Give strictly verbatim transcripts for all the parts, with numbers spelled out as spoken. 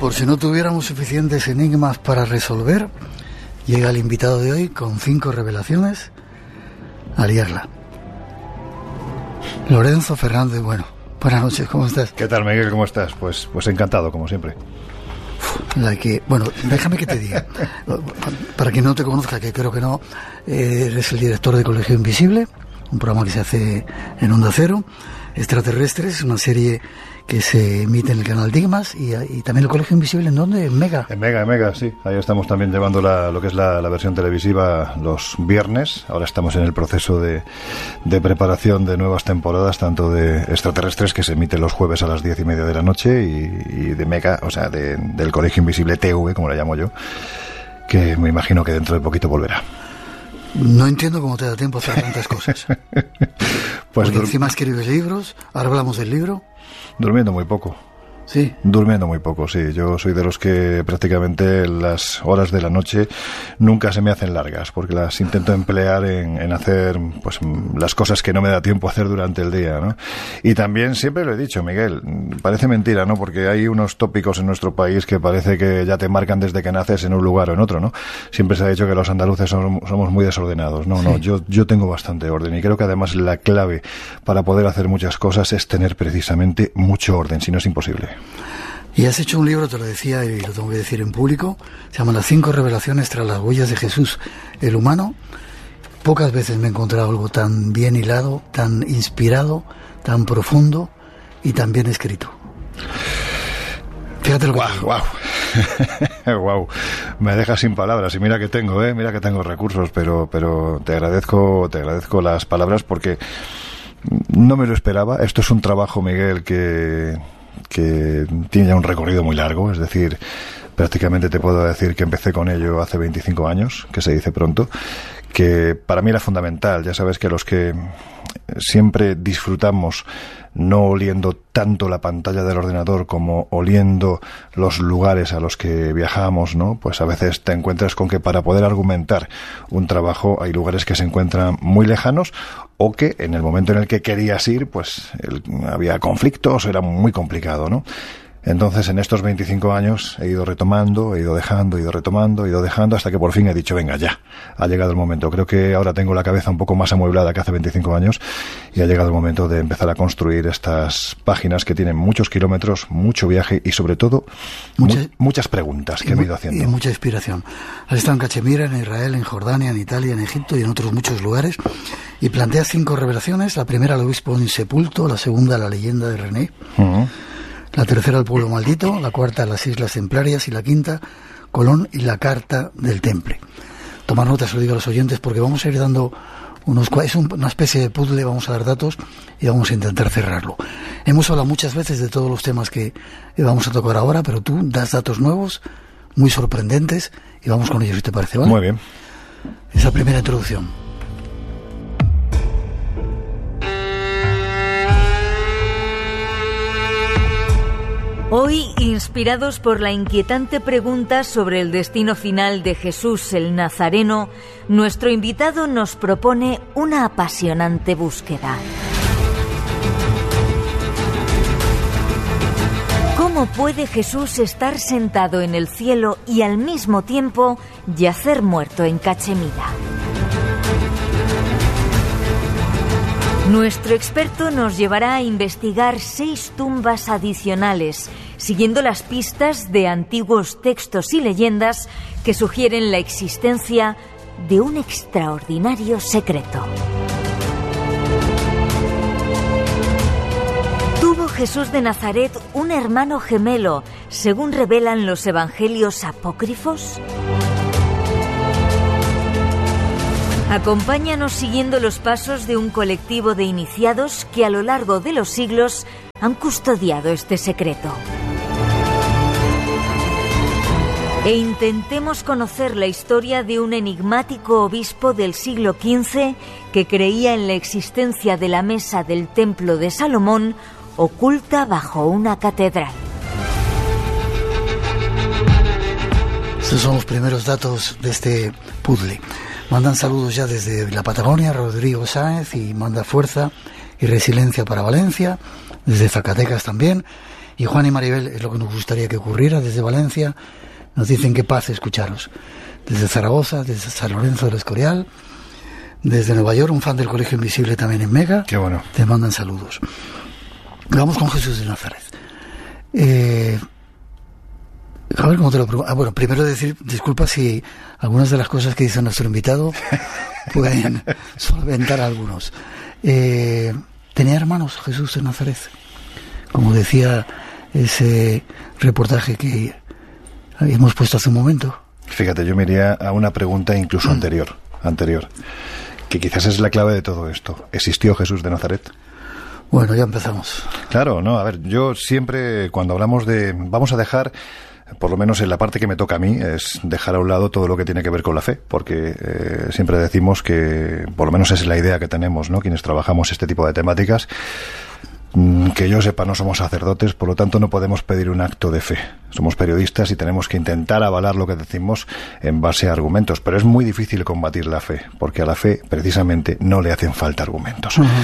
Por si no tuviéramos suficientes enigmas para resolver, llega el invitado de hoy con cinco revelaciones a liarla. Lorenzo Fernández Bueno. Buenas noches, ¿cómo estás? ¿Qué tal, Miguel? ¿Cómo estás? Pues, pues encantado, como siempre. La que, bueno, déjame que te diga, para quien no te conozca, que creo que no, eres el director de Colegio Invisible, un programa que se hace en Onda Cero, Extraterrestres, una serie que se emite en el canal Digmas, y, y también el Colegio Invisible, ¿en dónde? ¿En Mega? En Mega, en Mega, sí. Ahí estamos también llevando la, lo que es la, la versión televisiva los viernes. Ahora estamos en el proceso de, de preparación de nuevas temporadas, tanto de Extraterrestres, que se emite los jueves a las diez y media de la noche, y, y de Mega, o sea, de, del Colegio Invisible T V, como la llamo yo, que me imagino que dentro de poquito volverá. No entiendo cómo te da tiempo a hacer tantas cosas. Pues porque encima escribes libros, ahora hablamos del libro. Durmiendo muy poco. Sí. Durmiendo muy poco, sí. Yo soy de los que prácticamente las horas de la noche nunca se me hacen largas, porque las intento emplear en, en hacer pues las cosas que no me da tiempo a hacer durante el día, ¿no? Y también siempre lo he dicho, Miguel, parece mentira, ¿no? Porque hay unos tópicos en nuestro país que parece que ya te marcan desde que naces en un lugar o en otro, ¿no? Siempre se ha dicho que los andaluces somos, somos muy desordenados. No, sí. no, yo, yo tengo bastante orden, y creo que además la clave para poder hacer muchas cosas es tener precisamente mucho orden, si no es imposible. Y has hecho un libro, te lo decía y lo tengo que decir en público, se llama Las cinco revelaciones tras las huellas de Jesús, el humano. Pocas veces me he encontrado algo tan bien hilado, tan inspirado, tan profundo y tan bien escrito. Fíjate lo que wow, wow. Wow. Me dejas sin palabras, y mira que tengo, eh, mira que tengo recursos, pero pero te agradezco, te agradezco las palabras, porque no me lo esperaba. Esto es un trabajo, Miguel, que que tiene ya un recorrido muy largo, es decir, prácticamente te puedo decir que empecé con ello hace veinticinco años, que se dice pronto, que para mí era fundamental. Ya sabes que los que siempre disfrutamos no oliendo tanto la pantalla del ordenador como oliendo los lugares a los que viajamos, ¿no? Pues a veces te encuentras con que para poder argumentar un trabajo hay lugares que se encuentran muy lejanos, o que en el momento en el que querías ir, pues el, había conflictos, era muy complicado, ¿no? Entonces, en estos veinticinco años he ido retomando, he ido dejando, he ido retomando, he ido dejando, hasta que por fin he dicho, venga, ya, ha llegado el momento. Creo que ahora tengo la cabeza un poco más amueblada que hace veinticinco años, y ha llegado el momento de empezar a construir estas páginas que tienen muchos kilómetros, mucho viaje y, sobre todo, Mucha, mu- muchas preguntas que me he ido haciendo. Y mucha inspiración. Has estado en Cachemira, en Israel, en Jordania, en Italia, en Egipto y en otros muchos lugares, y planteas cinco revelaciones. La primera, el obispo insepulto; la segunda, la leyenda de René; uh-huh. La tercera, el pueblo maldito; la cuarta, las islas templarias; y la quinta, Colón y la carta del Temple. Tomar nota, se lo digo a los oyentes, porque vamos a ir dando unos, es una especie de puzzle, vamos a dar datos y vamos a intentar cerrarlo. Hemos hablado muchas veces de todos los temas que vamos a tocar ahora, pero tú das datos nuevos, muy sorprendentes, y vamos con ellos, si te parece, ¿vale? Muy bien. Esa primera introducción. Hoy, inspirados por la inquietante pregunta sobre el destino final de Jesús el Nazareno, nuestro invitado nos propone una apasionante búsqueda. ¿Cómo puede Jesús estar sentado en el cielo y al mismo tiempo yacer muerto en Cachemira? Nuestro experto nos llevará a investigar seis tumbas adicionales, siguiendo las pistas de antiguos textos y leyendas que sugieren la existencia de un extraordinario secreto. ¿Tuvo Jesús de Nazaret un hermano gemelo, según revelan los evangelios apócrifos? Acompáñanos siguiendo los pasos de un colectivo de iniciados que a lo largo de los siglos han custodiado este secreto. E intentemos conocer la historia de un enigmático obispo del siglo quince que creía en la existencia de la mesa del Templo de Salomón oculta bajo una catedral. Estos son los primeros datos de este puzzle. Mandan saludos ya desde la Patagonia, Rodrigo Sáenz, y manda fuerza y resiliencia para Valencia, desde Zacatecas también. Y Juan y Maribel, es lo que nos gustaría que ocurriera desde Valencia. Nos dicen qué paz escucharos. Desde Zaragoza, desde San Lorenzo del Escorial, desde Nueva York, un fan del Colegio Invisible también en Mega. Qué bueno. Te mandan saludos. Vamos con Jesús de Nazaret. Eh, a ver cómo te lo pregunto. Ah, bueno, primero decir, disculpa si algunas de las cosas que dice nuestro invitado pueden solventar a algunos. Eh, ¿Tenía hermanos Jesús de Nazaret? Como decía ese reportaje que hemos puesto hace un momento. Fíjate, yo me iría a una pregunta incluso mm. anterior, anterior, que quizás es la clave de todo esto. ¿Existió Jesús de Nazaret? Bueno, ya empezamos. Claro, no, a ver, yo siempre cuando hablamos de... Vamos a dejar, por lo menos en la parte que me toca a mí, es dejar a un lado todo lo que tiene que ver con la fe, porque eh, siempre decimos que, por lo menos es la idea que tenemos, ¿no?, quienes trabajamos este tipo de temáticas, que yo sepa, no somos sacerdotes, por lo tanto no podemos pedir un acto de fe. Somos periodistas y tenemos que intentar avalar lo que decimos en base a argumentos, pero es muy difícil combatir la fe, porque a la fe precisamente no le hacen falta argumentos. Uh-huh.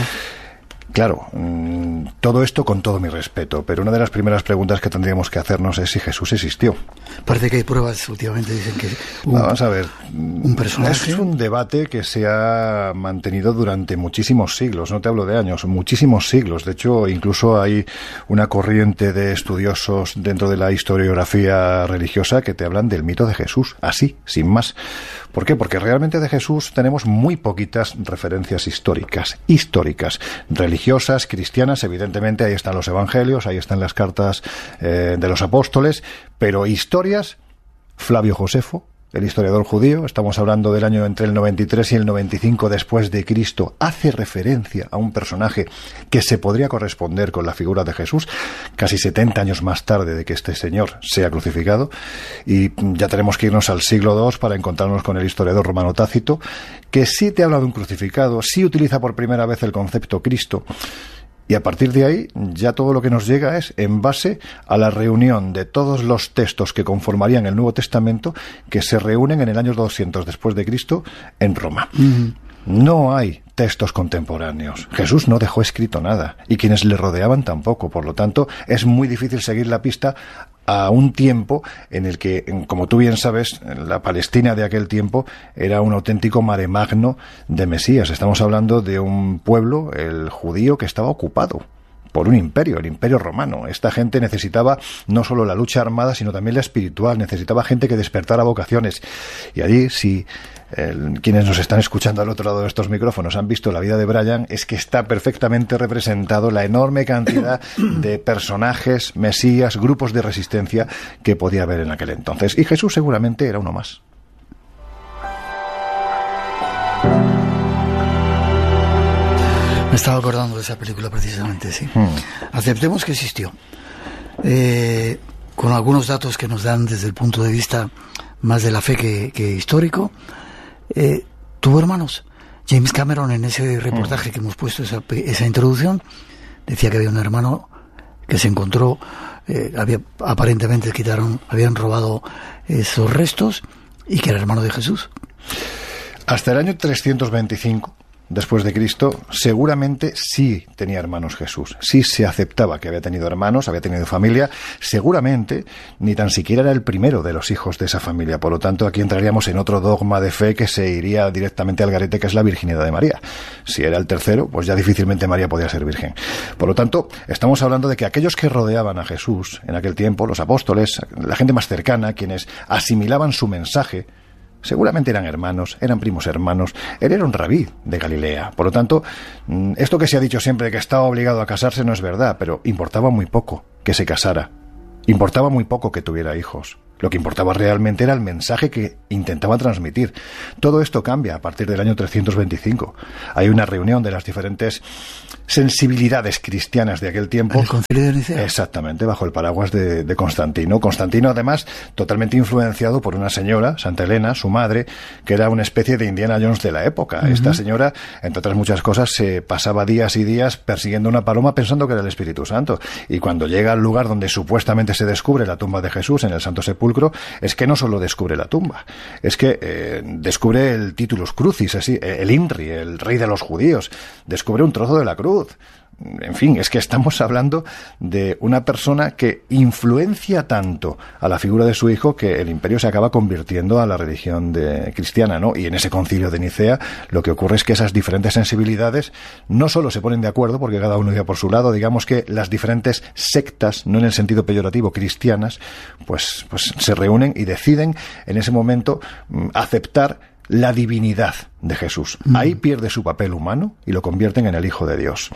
Claro, mmm, todo esto con todo mi respeto, pero una de las primeras preguntas que tendríamos que hacernos es si Jesús existió. Parece que hay pruebas, últimamente dicen que... Un, Vamos a ver, un personaje... es un debate que se ha mantenido durante muchísimos siglos, no te hablo de años, muchísimos siglos. De hecho, incluso hay una corriente de estudiosos dentro de la historiografía religiosa que te hablan del mito de Jesús, así, sin más. ¿Por qué? Porque realmente de Jesús tenemos muy poquitas referencias históricas, históricas, religiosas, cristianas, evidentemente ahí están los evangelios, ahí están las cartas eh, de los apóstoles, pero historias, Flavio Josefo, el historiador judío, estamos hablando del año entre el noventa y tres y el noventa y cinco después de Cristo, hace referencia a un personaje que se podría corresponder con la figura de Jesús, casi setenta años más tarde de que este señor sea crucificado, y ya tenemos que irnos al siglo segundo para encontrarnos con el historiador romano Tácito, que sí te habla de un crucificado, sí utiliza por primera vez el concepto Cristo. Y a partir de ahí, ya todo lo que nos llega es en base a la reunión de todos los textos que conformarían el Nuevo Testamento, que se reúnen en el año doscientos después de Cristo en Roma. Mm. No hay textos contemporáneos. Jesús no dejó escrito nada, y quienes le rodeaban tampoco. Por lo tanto, es muy difícil seguir la pista a un tiempo en el que, como tú bien sabes, la Palestina de aquel tiempo era un auténtico mare magno de Mesías. Estamos hablando de un pueblo, el judío, que estaba ocupado por un imperio, el imperio romano. Esta gente necesitaba no solo la lucha armada, sino también la espiritual, necesitaba gente que despertara vocaciones. Y allí, si el, quienes nos están escuchando al otro lado de estos micrófonos han visto la vida de Brian, es que está perfectamente representado la enorme cantidad de personajes, mesías, grupos de resistencia que podía haber en aquel entonces. Y Jesús seguramente era uno más. Me estaba acordando de esa película precisamente, sí. Hmm. Aceptemos que existió. Eh, con algunos datos que nos dan desde el punto de vista más de la fe que, que histórico. Eh, ¿Tuvo hermanos? James Cameron, en ese reportaje hmm. que hemos puesto, esa, esa introducción, decía que había un hermano que se encontró, eh, había aparentemente quitaron, habían robado esos restos y que era hermano de Jesús. Hasta el año trescientos veinticinco después de Cristo, seguramente sí tenía hermanos Jesús. Sí se aceptaba que había tenido hermanos, había tenido familia. Seguramente ni tan siquiera era el primero de los hijos de esa familia. Por lo tanto, aquí entraríamos en otro dogma de fe que se iría directamente al garete, que es la virginidad de María. Si era el tercero, pues ya difícilmente María podía ser virgen. Por lo tanto, estamos hablando de que aquellos que rodeaban a Jesús en aquel tiempo, los apóstoles, la gente más cercana, quienes asimilaban su mensaje, seguramente eran hermanos, eran primos hermanos. Él era un rabí de Galilea. Por lo tanto, esto que se ha dicho siempre de que estaba obligado a casarse no es verdad, pero importaba muy poco que se casara. Importaba muy poco que tuviera hijos. Lo que importaba realmente era el mensaje que intentaba transmitir. Todo esto cambia a partir del año trescientos veinticinco. Hay una reunión de las diferentes sensibilidades cristianas de aquel tiempo. ¿El Concilio de Nicea? Exactamente, bajo el paraguas de, de Constantino. Constantino, además, totalmente influenciado por una señora, Santa Elena, su madre, que era una especie de Indiana Jones de la época. Uh-huh. Esta señora, entre otras muchas cosas, se pasaba días y días persiguiendo una paloma pensando que era el Espíritu Santo. Y cuando llega al lugar donde supuestamente se descubre la tumba de Jesús, en el Santo Sepulcro, es que no solo descubre la tumba, es que eh, descubre el titulus crucis, así, el INRI, el rey de los judíos, descubre un trozo de la cruz. en fin, es que estamos hablando de una persona que influencia tanto a la figura de su hijo que el imperio se acaba convirtiendo a la religión de, cristiana, ¿no? Y en ese concilio de Nicea lo que ocurre es que esas diferentes sensibilidades no solo se ponen de acuerdo porque cada uno iba por su lado, digamos que las diferentes sectas, no en el sentido peyorativo, cristianas, pues, pues se reúnen y deciden en ese momento mm, aceptar la divinidad de Jesús. Mm. Ahí pierde su papel humano y lo convierten en el Hijo de Dios.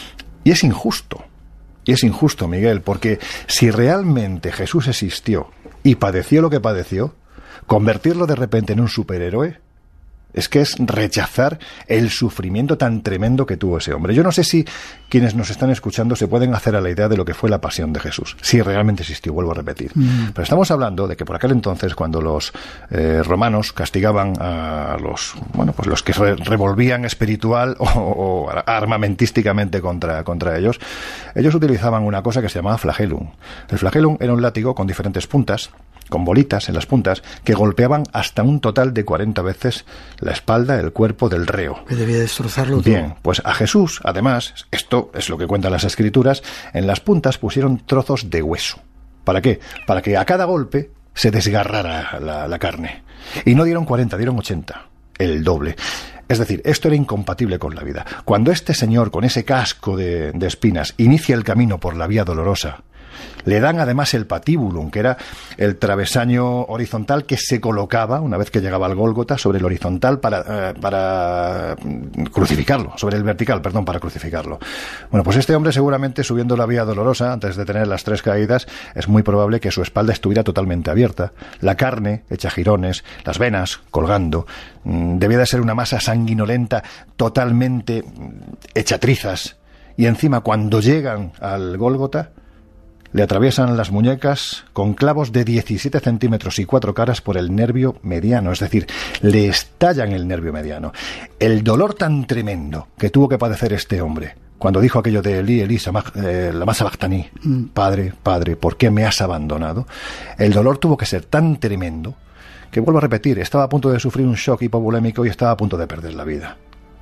Y es injusto, y es injusto, Miguel, porque si realmente Jesús existió y padeció lo que padeció, convertirlo de repente en un superhéroe es que es rechazar el sufrimiento tan tremendo que tuvo ese hombre. Yo no sé si quienes nos están escuchando se pueden hacer a la idea de lo que fue la pasión de Jesús, si realmente existió, vuelvo a repetir. Mm. Pero estamos hablando de que por aquel entonces, cuando los eh, romanos castigaban a los, bueno, pues los que re revolvían espiritual o, o armamentísticamente contra, contra ellos, ellos utilizaban una cosa que se llamaba flagellum. El flagellum era un látigo con diferentes puntas, con bolitas en las puntas, que golpeaban hasta un total de cuarenta veces la espalda, el cuerpo del reo. Que debía destrozarlo todo. Bien, pues a Jesús, además, esto es lo que cuentan las Escrituras, en las puntas pusieron trozos de hueso. ¿Para qué? Para que a cada golpe se desgarrara la, la carne. Y no dieron cuarenta, dieron ochenta, el doble. Es decir, esto era incompatible con la vida. Cuando este señor, con ese casco de, de espinas, inicia el camino por la vía dolorosa, le dan además el patíbulum, que era el travesaño horizontal que se colocaba, una vez que llegaba al Gólgota, sobre el horizontal para, eh, para crucificarlo, sobre el vertical, perdón, para crucificarlo. Bueno, pues este hombre seguramente subiendo la vía dolorosa, antes de tener las tres caídas, es muy probable que su espalda estuviera totalmente abierta, la carne hecha jirones, las venas colgando, mmm, debía de ser una masa sanguinolenta totalmente hecha trizas, y encima cuando llegan al Gólgota, le atraviesan las muñecas con clavos de diecisiete centímetros y cuatro caras por el nervio mediano, es decir, le estallan el nervio mediano. El dolor tan tremendo que tuvo que padecer este hombre, cuando dijo aquello de Elí, Elí, eh, lama sabachthani, Padre, Padre, ¿por qué me has abandonado? El dolor tuvo que ser tan tremendo que, vuelvo a repetir, estaba a punto de sufrir un shock hipovolémico y estaba a punto de perder la vida.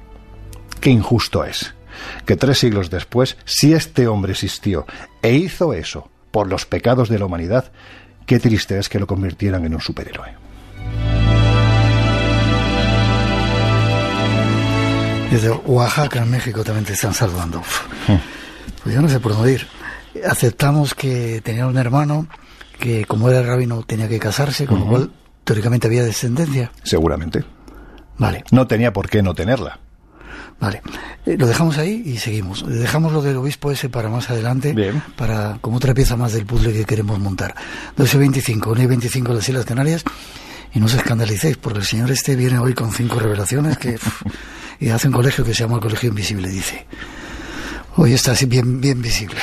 Qué injusto es que tres siglos después, si este hombre existió e hizo eso por los pecados de la humanidad, qué triste es que lo convirtieran en un superhéroe. Desde Oaxaca, en México, también te están saludando. Hmm. Pues yo no sé por dónde ir. Aceptamos que tenía un hermano que, como era rabino, tenía que casarse, con uh-huh. lo cual, teóricamente, había descendencia. Seguramente. Vale. No tenía por qué no tenerla. Vale, eh, lo dejamos ahí y seguimos. Dejamos lo del obispo ese para más adelante. Bien. Para como otra pieza más del puzzle que queremos montar. doce veinticinco, una y veinticinco en las Islas Canarias. Y no os escandalicéis, porque el señor este viene hoy con cinco revelaciones que uf, y hace un colegio que se llama el Colegio Invisible, dice. Hoy está así bien, bien visible.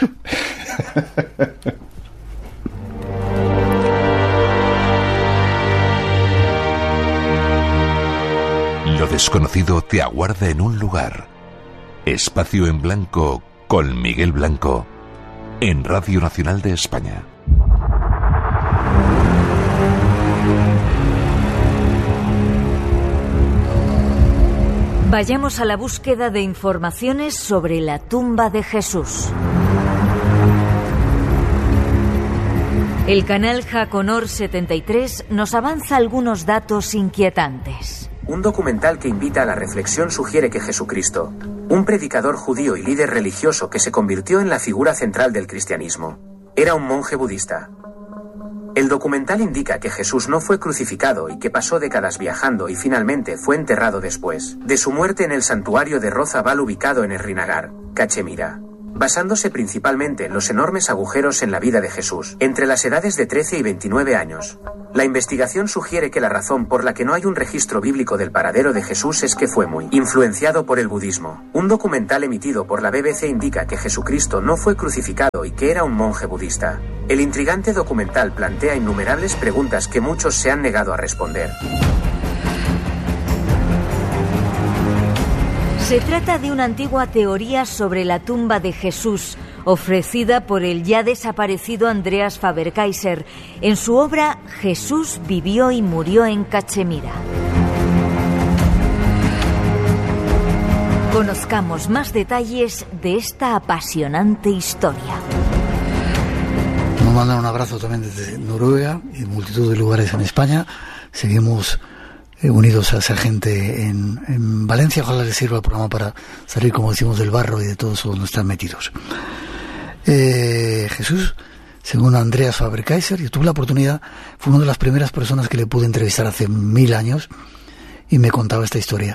Lo desconocido te aguarda en un lugar. Espacio en Blanco con Miguel Blanco en Radio Nacional de España. Vayamos a la búsqueda de informaciones sobre la tumba de Jesús. El canal Jaconor setenta y tres nos avanza algunos datos inquietantes. Un documental que invita a la reflexión sugiere que Jesucristo, un predicador judío y líder religioso que se convirtió en la figura central del cristianismo, era un monje budista. El documental indica que Jesús no fue crucificado y que pasó décadas viajando y finalmente fue enterrado después de su muerte en el santuario de Rozabal ubicado en Srinagar, Cachemira, basándose principalmente en los enormes agujeros en la vida de Jesús, entre las edades de trece y veintinueve años. La investigación sugiere que la razón por la que no hay un registro bíblico del paradero de Jesús es que fue muy influenciado por el budismo. Un documental emitido por la B B C indica que Jesucristo no fue crucificado y que era un monje budista. El intrigante documental plantea innumerables preguntas que muchos se han negado a responder. Se trata de una antigua teoría sobre la tumba de Jesús, ofrecida por el ya desaparecido Andreas Faber-Kaiser en su obra Jesús vivió y murió en Cachemira. Conozcamos más detalles de esta apasionante historia. Nos mandan un abrazo también desde Noruega y multitud de lugares en España. Seguimos eh, unidos a esa gente en, en Valencia. Ojalá les sirva el programa para salir, como decimos, del barro y de todos donde están metidos. Eh, Jesús, según Andreas Faber-Kaiser, yo tuve la oportunidad, fue una de las primeras personas que le pude entrevistar hace mil años y me contaba esta historia.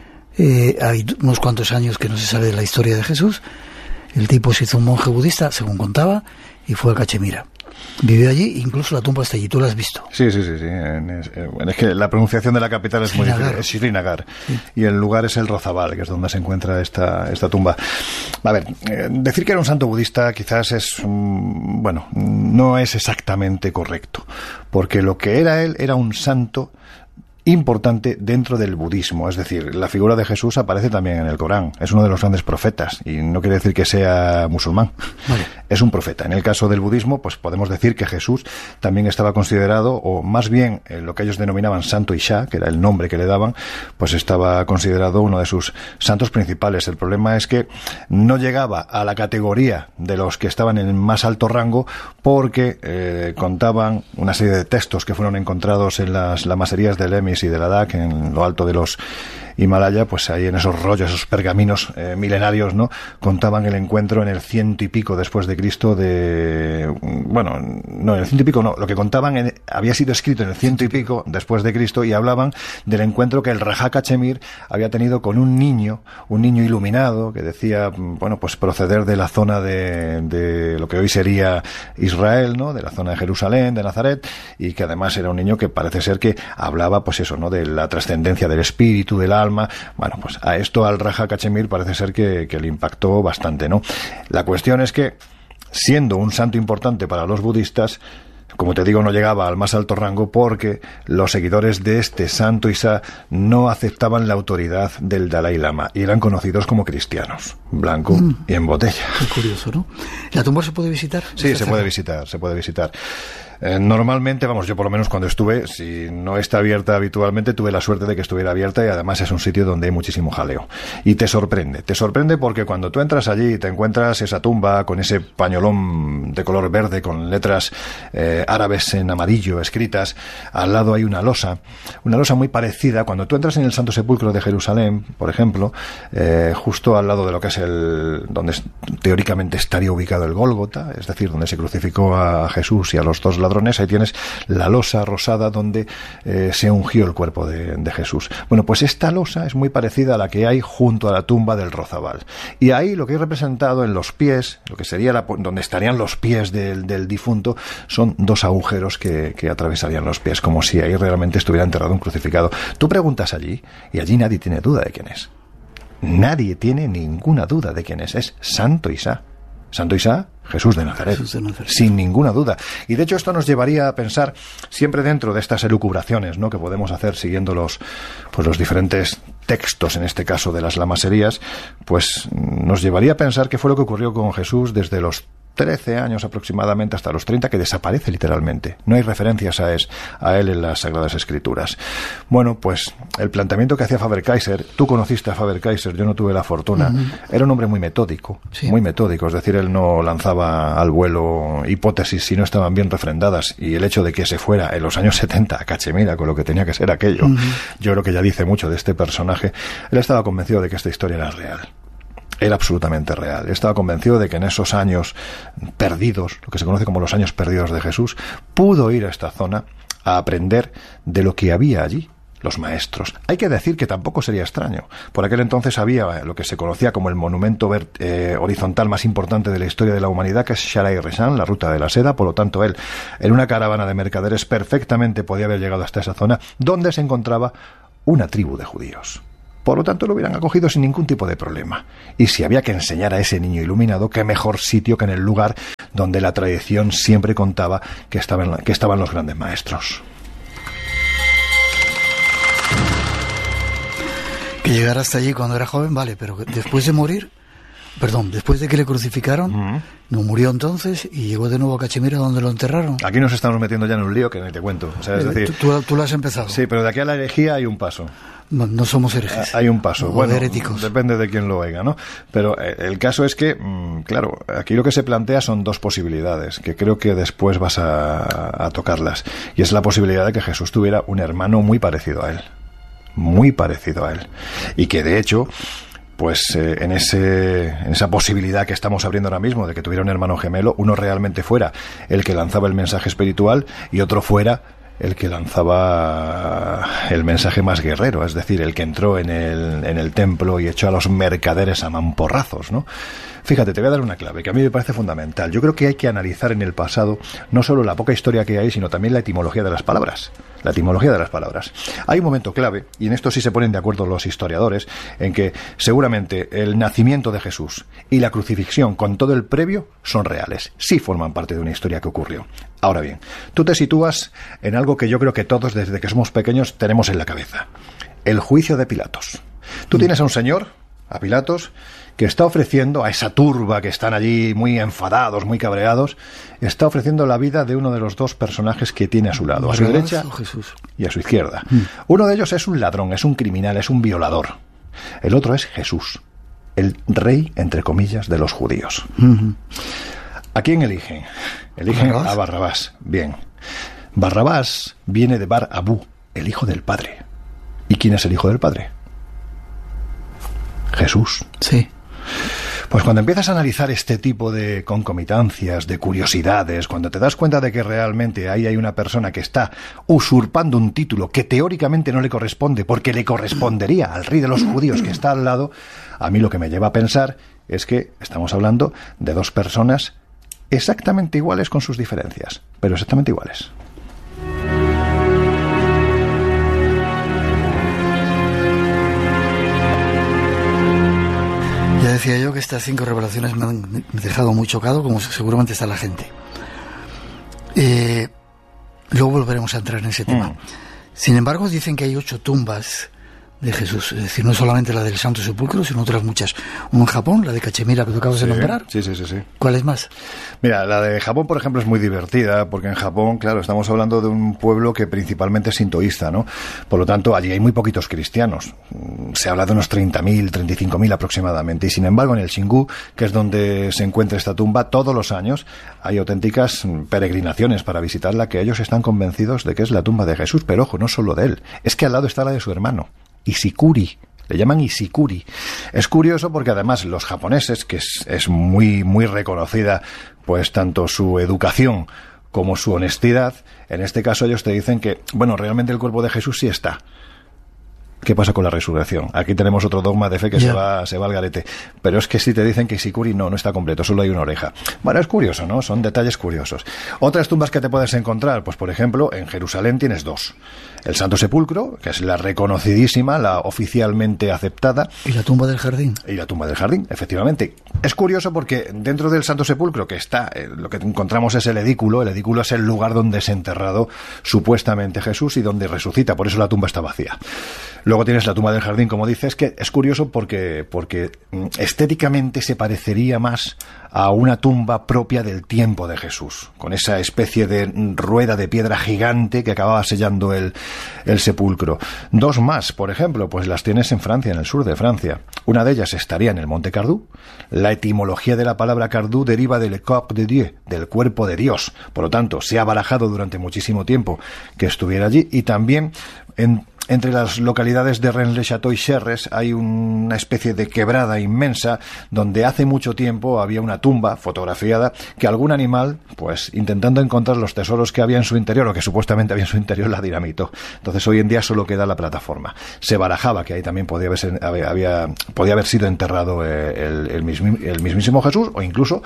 Eh, hay unos cuantos años que no se sabe de la historia de Jesús. El tipo se hizo un monje budista, según contaba, y fue a Cachemira. Vivió allí, incluso la tumba está allí. ¿Tú la has visto? Sí, sí, sí. sí. Es, es que la pronunciación de la capital es Srinagar. Muy difícil. Es Srinagar. Sí. Y el lugar es el Rozabal, que es donde se encuentra esta, esta tumba. A ver, eh, decir que era un santo budista quizás es, um, bueno, no es exactamente correcto. Porque lo que era él era un santo importante dentro del budismo, es decir, la figura de Jesús aparece también en el Corán, es uno de los grandes profetas y no quiere decir que sea musulmán, vale. Es un profeta. En el caso del budismo, pues podemos decir que Jesús también estaba considerado, o más bien eh, lo que ellos denominaban Santo Isha, que era el nombre que le daban, pues estaba considerado uno de sus santos principales. El problema es que no llegaba a la categoría de los que estaban en el más alto rango porque eh, contaban una serie de textos que fueron encontrados en las lamaserías del Emis y de Ladakh, en lo alto de los Himalaya, pues ahí en esos rollos, esos pergaminos eh, milenarios, ¿no? Contaban el encuentro en el ciento y pico después de Cristo de... Bueno, no, en el ciento y pico no, lo que contaban en, había sido escrito en el ciento y pico después de Cristo y hablaban del encuentro que el Rajá Cachemir había tenido con un niño, un niño iluminado, que decía, bueno, pues proceder de la zona de, de lo que hoy sería Israel, ¿no? De la zona de Jerusalén, de Nazaret, y que además era un niño que parece ser que hablaba, pues eso, ¿no? De la trascendencia del espíritu, del alma. Bueno, pues a esto al Rajá Cachemir parece ser que, que le impactó bastante, ¿no? La cuestión es que, siendo un santo importante para los budistas, como te digo, no llegaba al más alto rango porque los seguidores de este santo Isha no aceptaban la autoridad del Dalai Lama y eran conocidos como cristianos, blanco mm. y en botella. Qué curioso, ¿no? ¿La tumba se puede visitar? Sí, se puede visitar, se puede visitar. Eh, normalmente, vamos, yo por lo menos cuando estuve, si no está abierta habitualmente, tuve la suerte de que estuviera abierta y además es un sitio donde hay muchísimo jaleo. Y te sorprende, te sorprende porque cuando tú entras allí y te encuentras esa tumba con ese pañolón de color verde con letras eh, árabes en amarillo escritas, al lado hay una losa, una losa muy parecida. Cuando tú entras en el Santo Sepulcro de Jerusalén, por ejemplo, eh, justo al lado de lo que es el, donde teóricamente estaría ubicado el Gólgota, es decir, donde se crucificó a Jesús y a los dos ladrones, ahí tienes la losa rosada donde eh, se ungió el cuerpo de, de Jesús. Bueno, pues esta losa es muy parecida a la que hay junto a la tumba del Rozabal. Y ahí lo que hay representado en los pies, lo que sería la, donde estarían los pies del, del difunto, son dos agujeros que, que atravesarían los pies, como si ahí realmente estuviera enterrado un crucificado. Tú preguntas allí, y allí nadie tiene duda de quién es. Nadie tiene ninguna duda de quién es. Es Santo Isha. Santo Isha, Jesús de Nazaret, Jesús de Nazaret, sin ninguna duda. Y de hecho esto nos llevaría a pensar, siempre dentro de estas elucubraciones, ¿no?, que podemos hacer siguiendo los, pues los diferentes textos, en este caso de las lamaserías, pues nos llevaría a pensar qué fue lo que ocurrió con Jesús desde los trece años aproximadamente hasta los treinta, que desaparece literalmente. No hay referencias a, es, a él en las Sagradas Escrituras. Bueno, pues el planteamiento que hacía Faber-Kaiser, tú conociste a Faber-Kaiser, yo no tuve la fortuna, uh-huh. Era un hombre muy metódico, sí. muy metódico, es decir, él no lanzaba al vuelo hipótesis si no estaban bien refrendadas, y el hecho de que se fuera en los años setenta a Cachemira con lo que tenía que ser aquello, uh-huh. yo creo que ya dice mucho de este personaje. Él estaba convencido de que esta historia era real. Era absolutamente real. Estaba convencido de que en esos años perdidos, lo que se conoce como los años perdidos de Jesús, pudo ir a esta zona a aprender de lo que había allí, los maestros. Hay que decir que tampoco sería extraño. Por aquel entonces había lo que se conocía como el monumento vert- eh, horizontal más importante de la historia de la humanidad, que es Sharai Reshan, la ruta de la seda. Por lo tanto, él, en una caravana de mercaderes, perfectamente podía haber llegado hasta esa zona, donde se encontraba una tribu de judíos. Por lo tanto, lo hubieran acogido sin ningún tipo de problema. Y si había que enseñar a ese niño iluminado, qué mejor sitio que en el lugar donde la tradición siempre contaba que estaban, que estaban los grandes maestros. Que llegara hasta allí cuando era joven, vale, pero después de morir, Perdón, después de que le crucificaron, uh-huh. no murió entonces y llegó de nuevo a Cachemira, donde lo enterraron. Aquí nos estamos metiendo ya en un lío que ni te cuento. O sea, es decir, ¿Tú, tú, tú lo has empezado. Sí, pero de aquí a la herejía hay un paso. No, no somos herejes. Hay un paso. O bueno, heréticos. Depende de quién lo oiga, ¿no? Pero el caso es que, claro, aquí lo que se plantea son dos posibilidades, que creo que después vas a, a tocarlas. Y es la posibilidad de que Jesús tuviera un hermano muy parecido a él. Muy parecido a él. Y que, de hecho, pues eh, en, ese, en esa posibilidad que estamos abriendo ahora mismo de que tuviera un hermano gemelo, uno realmente fuera el que lanzaba el mensaje espiritual y otro fuera el que lanzaba el mensaje más guerrero, es decir, el que entró en el, en el templo y echó a los mercaderes a mamporrazos, ¿no? Fíjate, te voy a dar una clave que a mí me parece fundamental. Yo creo que hay que analizar en el pasado no solo la poca historia que hay, sino también la etimología de las palabras. La etimología de las palabras. Hay un momento clave, y en esto sí se ponen de acuerdo los historiadores, en que seguramente el nacimiento de Jesús y la crucifixión con todo el previo son reales. Sí forman parte de una historia que ocurrió. Ahora bien, tú te sitúas en algo que yo creo que todos desde que somos pequeños tenemos en la cabeza. El juicio de Pilatos. Tú tienes a un señor, a Pilatos, que está ofreciendo a esa turba que están allí muy enfadados, muy cabreados, está ofreciendo la vida de uno de los dos personajes que tiene a su lado, a su derecha y a su izquierda. Mm. Uno de ellos es un ladrón, es un criminal, es un violador. El otro es Jesús, el rey, entre comillas, de los judíos. Mm-hmm. ¿A quién eligen? Eligen ¿Barrabás? A Barrabás. Bien. Barrabás viene de Bar Abú, el hijo del padre. ¿Y quién es el hijo del padre? Jesús. Sí. Pues cuando empiezas a analizar este tipo de concomitancias, de curiosidades, cuando te das cuenta de que realmente ahí hay una persona que está usurpando un título que teóricamente no le corresponde, porque le correspondería al rey de los judíos que está al lado, a mí lo que me lleva a pensar es que estamos hablando de dos personas exactamente iguales con sus diferencias, pero exactamente iguales. Ya decía yo que estas cinco revelaciones me han dejado muy chocado, como seguramente está la gente. Eh, luego volveremos a entrar en ese tema. Mm. Sin embargo, dicen que hay ocho tumbas de Jesús, es decir, no solamente la del Santo Sepulcro, sino otras muchas. Una en Japón, la de Cachemira que tú acabas sí, de nombrar. Sí, sí, sí, sí. ¿Cuál es más? Mira, la de Japón, por ejemplo, es muy divertida, porque en Japón, claro, estamos hablando de un pueblo que principalmente es sintoísta, ¿no? Por lo tanto, allí hay muy poquitos cristianos. Se habla de unos treinta mil, treinta y cinco mil aproximadamente. Y sin embargo, en el Xingu, que es donde se encuentra esta tumba, todos los años hay auténticas peregrinaciones para visitarla, que ellos están convencidos de que es la tumba de Jesús. Pero ojo, no solo de él, es que al lado está la de su hermano, Isikuri. Le llaman Isikuri. Es curioso porque además los japoneses, que es, es muy, muy reconocida, pues tanto su educación como su honestidad, en este caso ellos te dicen que, bueno, realmente el cuerpo de Jesús sí está. ¿Qué pasa con la resurrección? Aquí tenemos otro dogma de fe que yeah. se va, se va al garete. Pero es que si te dicen que Isikuri no, no está completo, solo hay una oreja. Bueno, es curioso, ¿no? Son detalles curiosos. Otras tumbas que te puedes encontrar, pues por ejemplo, en Jerusalén tienes dos. El Santo Sepulcro, que es la reconocidísima, la oficialmente aceptada. ¿Y la tumba del jardín? Y la tumba del jardín, efectivamente. Es curioso porque dentro del Santo Sepulcro, que está, eh, lo que encontramos es el edículo. El edículo es el lugar donde es enterrado supuestamente Jesús y donde resucita. Por eso la tumba está vacía. Luego tienes la tumba del jardín, como dices, que es curioso porque, porque estéticamente se parecería más a una tumba propia del tiempo de Jesús, con esa especie de rueda de piedra gigante que acababa sellando el, el sepulcro. Dos más, por ejemplo, pues las tienes en Francia, en el sur de Francia. Una de ellas estaría en el Monte Cardú. La etimología de la palabra Cardú deriva del corps de Dieu, del cuerpo de Dios. Por lo tanto, se ha barajado durante muchísimo tiempo que estuviera allí. Y también en Entre las localidades de Rennes-le-Château y Cherres hay una especie de quebrada inmensa donde hace mucho tiempo había una tumba fotografiada que algún animal, pues intentando encontrar los tesoros que había en su interior o que supuestamente había en su interior, la dinamitó. Entonces hoy en día solo queda la plataforma. Se barajaba que ahí también podía haber, había, podía haber sido enterrado el, el, mismi, el mismísimo Jesús o incluso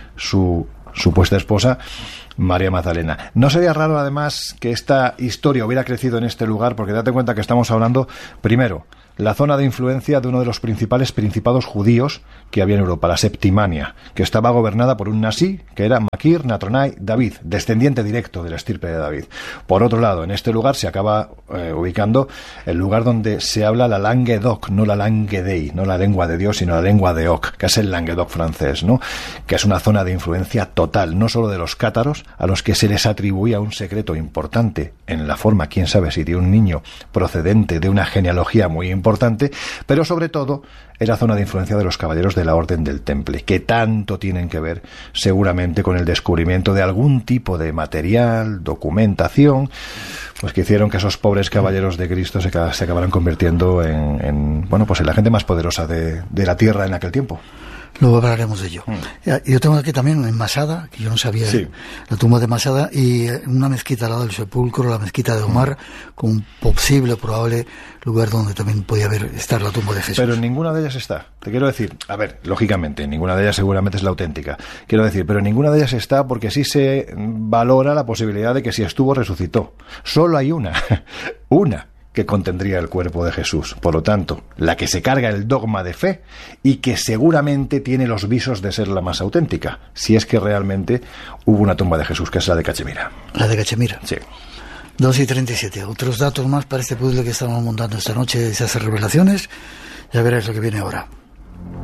su supuesta esposa María Magdalena. No sería raro además que esta historia hubiera crecido en este lugar, porque date cuenta que estamos hablando primero la zona de influencia de uno de los principales principados judíos que había en Europa, la Septimania, que estaba gobernada por un nasí, que era Makir Natronai David, descendiente directo de la estirpe de David. Por otro lado, en este lugar se acaba eh, ubicando el lugar donde se habla la langue d'Oc, no la langue dei, no la lengua de Dios, sino la lengua de Oc, que es el Languedoc francés, ¿no? Que es una zona de influencia total, no solo de los cátaros, a los que se les atribuía un secreto importante en la forma, quién sabe si de un niño procedente de una genealogía muy importante, pero sobre todo era zona de influencia de los caballeros de la Orden del Temple, que tanto tienen que ver seguramente con el descubrimiento de algún tipo de material, documentación, pues que hicieron que esos pobres caballeros de Cristo se, se acabaran convirtiendo en, en, bueno, pues en la gente más poderosa de, de la tierra en aquel tiempo. Luego hablaremos de ello. Mm. Yo tengo aquí también en Masada, que yo no sabía, sí. La tumba de Masada, y una mezquita al lado del sepulcro, la mezquita de Omar, mm. con un posible, probable lugar donde también podía haber estar la tumba de Jesús. Pero en ninguna de ellas está. Te quiero decir, a ver, lógicamente, ninguna de ellas seguramente es la auténtica. Quiero decir, pero en ninguna de ellas está porque sí se valora la posibilidad de que si estuvo, resucitó. Solo hay una. Una. que contendría el cuerpo de Jesús. Por lo tanto, la que se carga el dogma de fe y que seguramente tiene los visos de ser la más auténtica, si es que realmente hubo una tumba de Jesús, que es la de Cachemira. La de Cachemira. Sí. dos y treinta y siete. Otros datos más para este puzzle que estamos montando esta noche, esas revelaciones. Ya verás lo que viene ahora.